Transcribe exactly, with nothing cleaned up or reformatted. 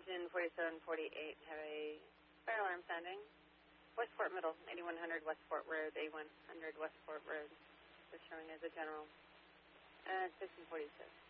Engine forty-seven forty-eight, have a fire alarm sounding. Westport Middle, eighty-one hundred Westport Road, eighty-one hundred Westport Road. They're showing as a general. Uh, fifteen forty-six.